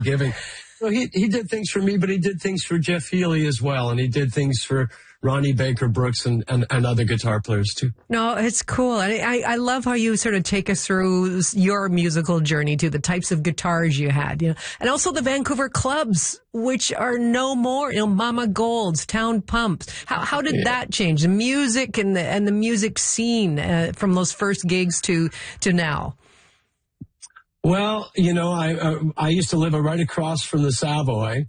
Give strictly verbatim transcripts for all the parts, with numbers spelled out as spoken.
giving. You know, he he did things for me, but he did things for Jeff Healey as well, and he did things for Ronnie Baker Brooks and, and, and other guitar players too. No, it's cool. I, I I love how you sort of take us through your musical journey to the types of guitars you had, you know, and also the Vancouver clubs, which are no more. You know, Mama Gold's, Town Pumps. How how did yeah. that change the music and the and the music scene uh, from those first gigs to to now? Well, you know, I uh, I used to live right across from the Savoy.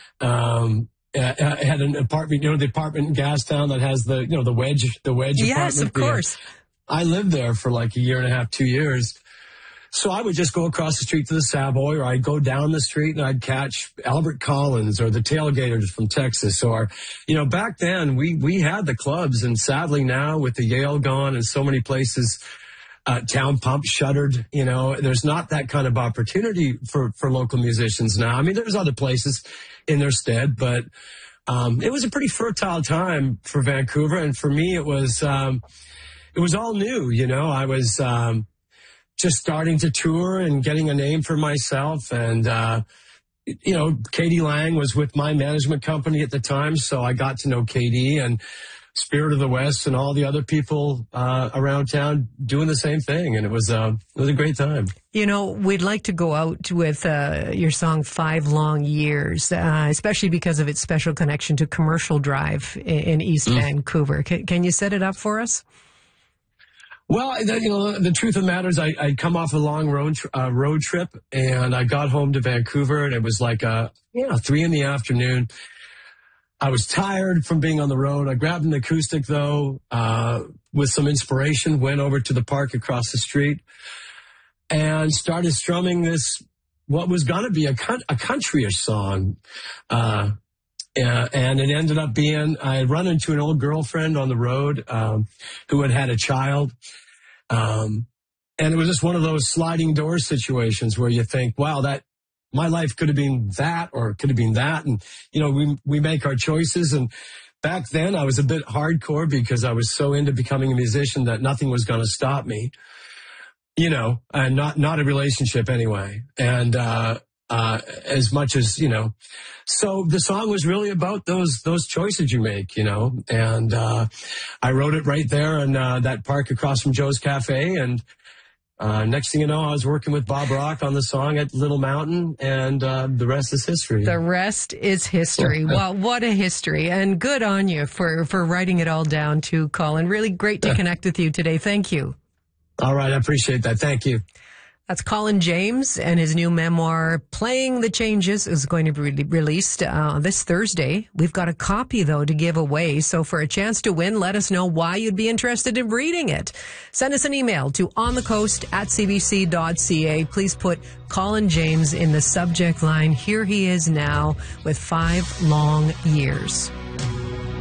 Um, I had an apartment, you know, the apartment in Gastown that has the, you know, the wedge, the wedge yes, apartment. Yes, of course. Yeah. I lived there for like a year and a half, two years. So I would just go across the street to the Savoy, or I'd go down the street and I'd catch Albert Collins or the Tailgaters from Texas. Or, you know, back then we, we had the clubs, and sadly now with the Yale gone and so many places, Uh, Town Pump shuttered, you know, there's not that kind of opportunity for, for local musicians now. I mean, there's other places in their stead, but, um, it was a pretty fertile time for Vancouver. And for me, it was, um, it was all new, you know, I was, um, just starting to tour and getting a name for myself. And, uh, you know, Katie Lang was with my management company at the time. So I got to know Katie and Spirit of the West and all the other people uh, around town doing the same thing. And it was, uh, it was a great time. You know, we'd like to go out with uh, your song Five Long Years, uh, especially because of its special connection to Commercial Drive in, in East mm. Vancouver. Can, can you set it up for us? Well, you know, the truth of the matter is I, I'd come off a long road, uh, road trip, and I got home to Vancouver, and it was like, uh, you know, three in the afternoon. I was tired from being on the road. I grabbed an acoustic, though, uh, with some inspiration, went over to the park across the street and started strumming this, what was going to be a, a countryish song. Uh, and it ended up being, I had run into an old girlfriend on the road, um, who had had a child. Um, and it was just one of those sliding door situations where you think, wow, that, my life could have been that, or it could have been that. And, you know, we, we make our choices. And back then I was a bit hardcore because I was so into becoming a musician that nothing was going to stop me, you know, and not, not a relationship anyway. And, uh, uh, as much as, you know, so the song was really about those, those choices you make, you know, and, uh, I wrote it right there in, uh, that park across from Joe's Cafe. And, Uh, next thing you know, I was working with Bob Rock on the song at Little Mountain, and uh, the rest is history. The rest is history. Well, what a history. And good on you for, for writing it all down too, Colin. Really great to connect with you today. Thank you. All right. I appreciate that. Thank you. That's Colin James, and his new memoir, Playing the Changes, is going to be re- released uh, this Thursday. We've got a copy, though, to give away. So for a chance to win, let us know why you'd be interested in reading it. Send us an email to onthecoast at c b c dot c a. Please put Colin James in the subject line. Here he is now with Five Long Years.